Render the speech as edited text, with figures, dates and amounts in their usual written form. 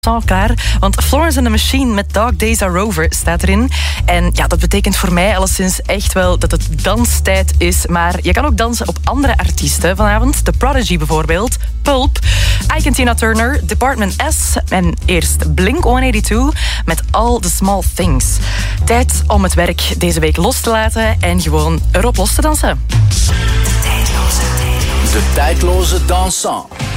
klaar, want Florence and the Machine met Dog Days Are Over staat erin. En ja, dat betekent voor mij alleszins echt wel dat het danstijd is. Maar je kan ook dansen op andere artiesten vanavond. The Prodigy bijvoorbeeld, Pulp, Ike en Tina Turner, Department S en eerst Blink-182 met All the Small Things. Tijd om het werk deze week los te laten en gewoon erop los te dansen. De tijdloze dansant.